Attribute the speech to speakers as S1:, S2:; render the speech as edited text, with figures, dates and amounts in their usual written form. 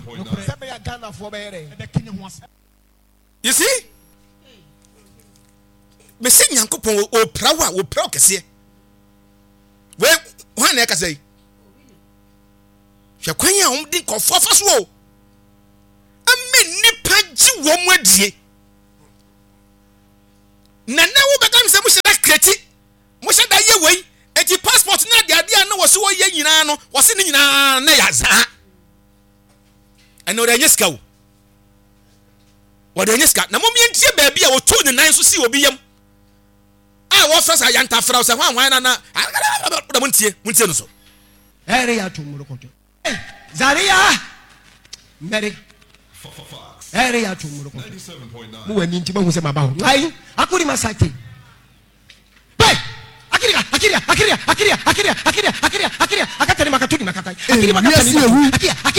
S1: You see? Me say Nyankopon o prawa o pra kese. We wan na ka say. Hwe kwan ya om di kofo faso o. Ame nipa ji wo mu adie. Na wo begam se mu hye da kreti. Mu hye da ye wei. Eti passport na de ade na wo se wo ye nyina no, wo se ni nyina na ya za. Eno de nyeska wo. Wo de nyeska na mom yentie ba bia wo to ne nan so si obi yam. Ah wo frasa yanta fra so hwan na na. Da muntie no so.
S2: Area to Murokoto. Zaria. Mary. Area to Murokoto. 97.9. Mu wani nti ba hu se ma ba ho. Ai, akuri masake. Hey! Akiria. Akatani makatuni makatai. Akiri makatani.